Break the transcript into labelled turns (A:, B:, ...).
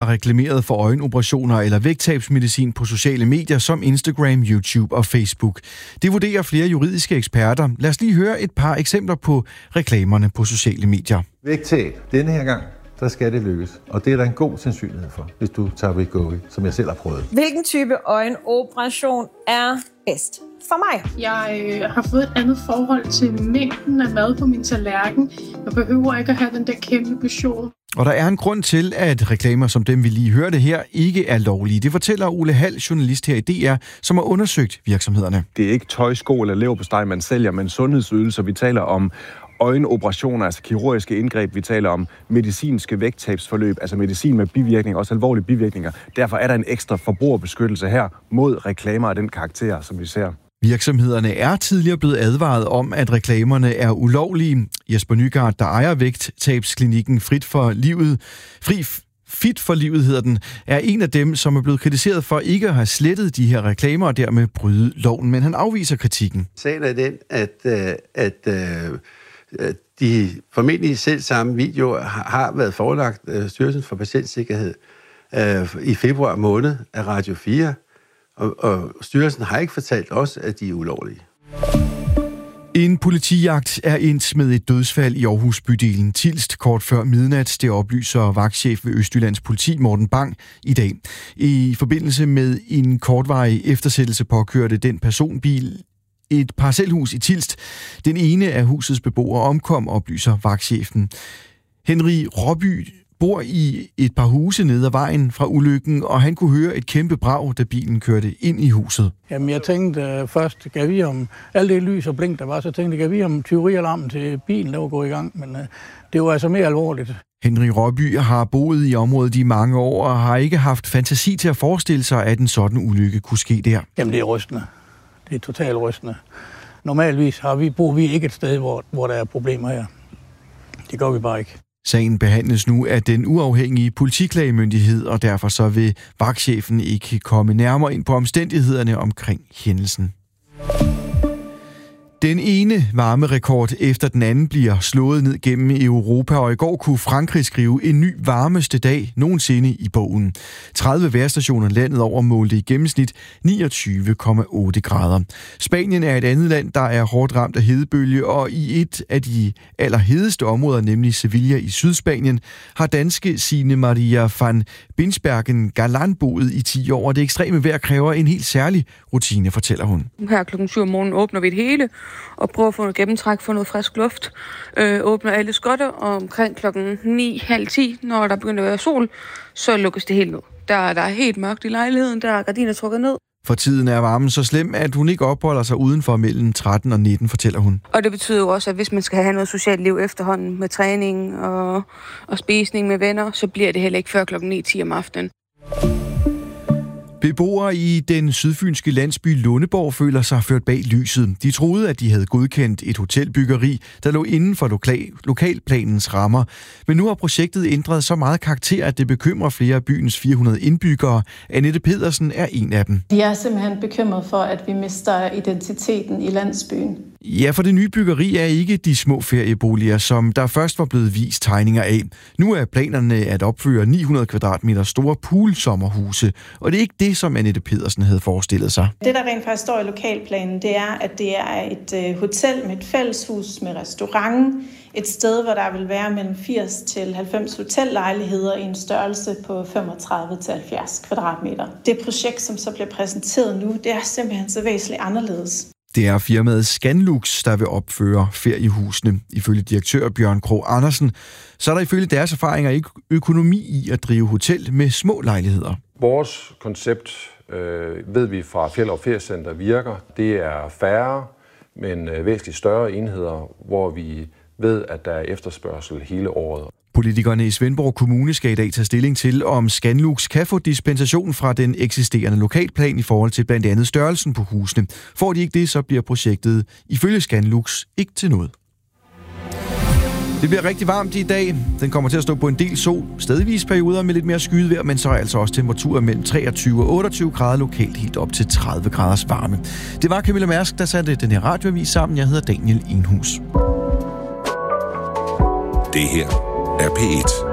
A: reklameret for øjenoperationer eller vægttabsmedicin på sociale medier som Instagram, YouTube og Facebook. Det vurderer flere juridiske eksperter. Lad os lige høre et par eksempler på reklamerne på sociale medier.
B: Vægttab. Denne her gang, der skal det lykkes. Og det er der en god sandsynlighed for, hvis du tager Wegovy, som jeg selv har prøvet.
C: Hvilken type øjenoperation er bedst for mig?
D: Jeg har fået et andet forhold til mængden af mad på min tallerken. Jeg behøver ikke at have den der kæmpe portion.
A: Og der er en grund til, at reklamer som dem, vi lige hørte her, ikke er lovlige. Det fortæller Ole Hall, journalist her i DR, som har undersøgt virksomhederne.
E: Det er ikke tøj, sko eller leverpostej, man sælger, men sundhedsydelser. Vi taler om øjenoperationer, altså kirurgiske indgreb. Vi taler om medicinske vægttabsforløb, altså medicin med bivirkninger, også alvorlige bivirkninger. Derfor er der en ekstra forbrugerbeskyttelse her mod reklamer af den karakter, som vi ser. Virksomhederne er tidligere blevet advaret om, at reklamerne er ulovlige. Jesper Nygaard, der ejer vægttabsklinikken Fit for Livet hedder den, er en af dem, som er blevet kritiseret for ikke at have slettet de her reklamer og dermed bryde loven, men han afviser kritikken.
F: Sagen er den, at de formentlig selv samme videoer har været forelagt Styrelsen for Patientsikkerhed i februar måned af Radio 4, og styrelsen har ikke fortalt os, at de er ulovlige.
A: En politijagt er endt med et dødsfald i Aarhus bydelen Tilst kort før midnat. Det oplyser vagtchef ved Østjyllands politi Morten Bang i dag. I forbindelse med en kortvarig eftersættelse påkørte den personbil et parcelhus i Tilst. Den ene af husets beboere omkom, oplyser vagtchefen. Henry Råby bor i et par huse nede ad vejen fra ulykken, og han kunne høre et kæmpe brag, da bilen kørte ind i huset.
G: Jamen, jeg tænkte først, gav vi om alt det lys og blink, der var, så tænkte jeg, gav vi om tyverialarmen til bilen, der var gået i gang, men det var altså mere alvorligt.
A: Henry Råby har boet i området i mange år, og har ikke haft fantasi til at forestille sig, at en sådan ulykke kunne ske der.
G: Jamen, det er rystende. Det er totalt rystende. Normalvis bor vi ikke et sted, hvor der er problemer her. Det gør vi bare ikke.
A: Sagen behandles nu af den uafhængige politiklagemyndighed, og derfor så vil vagtchefen ikke komme nærmere ind på omstændighederne omkring hændelsen. Den ene varmerekord efter den anden bliver slået ned gennem Europa, og i går kunne Frankrig skrive en ny varmeste dag nogensinde i bogen. 30 vejrstationer landet over målte i gennemsnit 29,8 grader. Spanien er et andet land, der er hårdt ramt af hedebølge, og i et af de allerhedeste områder, nemlig Sevilla i Sydspanien, har danske Signe Maria van Binsbergen Galan boet i 10 år, og det ekstreme vejr kræver en helt særlig rutine, fortæller hun.
H: Her klokken 7 om morgenen åbner vi det hele, og prøver at få noget gennemtræk, få noget frisk luft. Åbner alle skotter, og omkring klokken 9:30, når der begynder at være sol, så lukkes det helt ned. Der er helt mørkt i lejligheden, der er gardiner trukket ned. For tiden er varmen så slem, at hun ikke opholder sig udenfor mellem 13 og 19, fortæller hun. Og det betyder jo også, at hvis man skal have noget socialt liv efterhånden med træning og spisning med venner, så bliver det heller ikke før klokken 9-10 om aftenen. Beboere i den sydfynske landsby Lundeborg føler sig ført bag lyset. De troede, at de havde godkendt et hotelbyggeri, der lå inden for lokalplanens rammer. Men nu har projektet ændret så meget karakter, at det bekymrer flere af byens 400 indbyggere. Annette Pedersen er en af dem.
I: De er simpelthen bekymret for, at vi mister identiteten i landsbyen.
A: Ja, for det nye byggeri er ikke de små ferieboliger, som der først var blevet vist tegninger af. Nu er planerne at opføre 900 kvadratmeter store poolsommerhuse, og det er ikke det, som Annette Pedersen havde forestillet sig.
I: Det, der rent faktisk står i lokalplanen, det er, at det er et hotel med et fælleshus med restaurant, et sted, hvor der vil være mellem 80 til 90 hotellejligheder i en størrelse på 35 til 70 kvadratmeter. Det projekt, som så bliver præsenteret nu, det er simpelthen så væsentligt anderledes.
A: Det er firmaet Scanlux, der vil opføre feriehusene. Ifølge direktør Bjørn Krog Andersen, så er der ifølge deres erfaringer ikke økonomi i at drive hotel med små lejligheder.
J: Vores koncept, ved vi fra Fjeld og Feriecenter, virker. Det er færre, men væsentligt større enheder, hvor vi ved, at der er efterspørgsel hele året.
A: Politikerne i Svendborg Kommune skal i dag tage stilling til, om Scanlux kan få dispensation fra den eksisterende lokalplan i forhold til blandt andet størrelsen på husene. Får de ikke det, så bliver projektet ifølge Scanlux ikke til noget. Det bliver rigtig varmt i dag. Den kommer til at stå på en del sol. Stedvis perioder med lidt mere skyet vejr, men så er altså også temperaturer mellem 23 og 28 grader lokalt helt op til 30 graders varme. Det var Camilla Mærsk, der satte den her radioavis sammen. Jeg hedder Daniel Enhus.
K: Det her er P1.